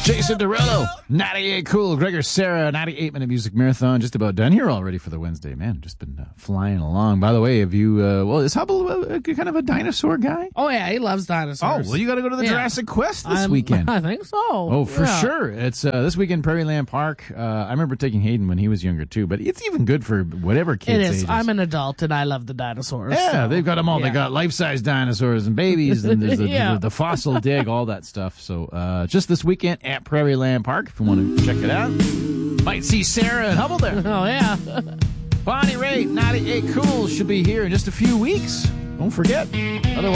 Jason Derulo, 98 Cool, Gregor Sarah, 98-minute music marathon, just about done here already for the Wednesday. Man, just been flying along. By the way, have you, is Hubble kind of a dinosaur guy? Oh, yeah, he loves dinosaurs. Oh, well, you got to go to the Jurassic Quest this weekend. I think so. Oh, for sure. It's this weekend, Prairieland Park. I remember taking Hayden when he was younger, too, but it's even good for whatever kids' It is. ages. I'm an adult, and I love the dinosaurs. Yeah, so, they've got them all. Yeah. They got life-size dinosaurs and babies, and there's the fossil dig, all that stuff. So just this weekend at Prairieland Park, if you want to check it out. Might see Sarah and Hubble there. Oh, yeah. Bonnie Raitt, 98 Cool, should be here in just a few weeks. Don't forget. Otherwise,